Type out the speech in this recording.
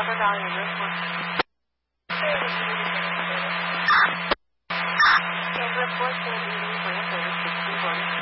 Robert volume this one. Report for meeting for service 61.